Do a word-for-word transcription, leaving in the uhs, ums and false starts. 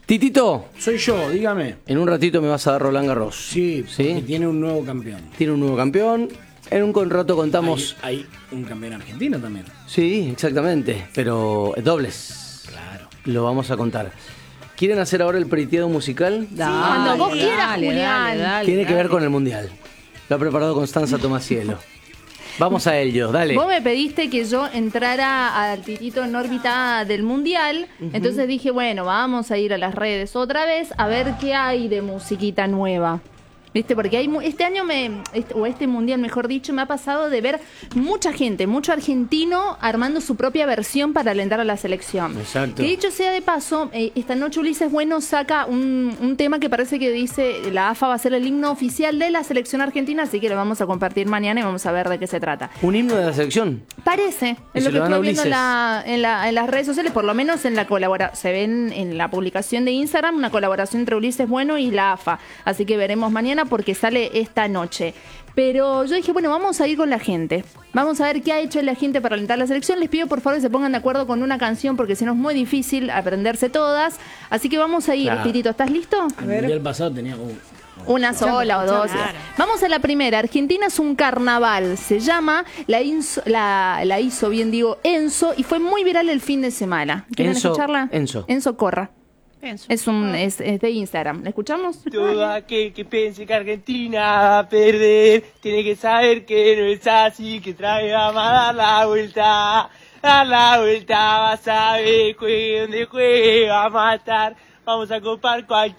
Titito, Soy yo, dígame. en un ratito me vas a dar Roland Garros. Sí, ¿Sí? porque tiene un nuevo campeón. Tiene un nuevo campeón. En un contrato contamos... Hay, hay un campeón argentino también. Sí, exactamente, pero dobles. Claro. Lo vamos a contar. ¿Quieren hacer ahora el periteado musical? Cuando vos quieras, dale, Julián. dale, dale, Tiene que ver dale. con el Mundial. Lo ha preparado Constanza Tomasielo. Vamos a ello, dale. Vos me pediste que yo entrara al Titito en órbita del Mundial, entonces dije, bueno, vamos a ir a las redes otra vez a ver qué hay de musiquita nueva. ¿Viste? Porque hay mu- este año, me este, o este Mundial, mejor dicho, me ha pasado de ver mucha gente, mucho argentino armando su propia versión para alentar a la selección. Exacto. Que dicho sea de paso, eh, esta noche Ulises Bueno saca un, un tema que parece que dice la A F A va a ser el himno oficial de la selección argentina, así que lo vamos a compartir mañana y vamos a ver de qué se trata. Un himno de la selección. Parece, Y es se lo que lo dan a estoy viendo en, Ulises. la, en, la- en las redes sociales, por lo menos en la colaboración, se ven en la publicación de Instagram una colaboración entre Ulises Bueno y la A F A, así que veremos mañana porque sale esta noche. Pero yo dije, bueno, vamos a ir con la gente, vamos a ver qué ha hecho la gente para alentar la selección. Les pido por favor que se pongan de acuerdo con una canción porque si no es muy difícil aprenderse todas, así que vamos a ir. Claro. Titito, ¿estás listo? El mundial pasado tenía un... Una sola o dos. Claro. Vamos a la primera. Argentina es un carnaval. Se llama, la, inso- la, la hizo bien digo Enzo y fue muy viral el fin de semana. ¿Quieren Enzo- escucharla? Enzo. Enzo Corra. Eso. Es un es, es de Instagram. ¿La escuchamos? Todo aquel que piense que Argentina va a perder tiene que saber que no es así, que trae vamos a dar la vuelta, dar la vuelta, vas a ver juegue donde juegue, vamos a estar, vamos a copar cualquier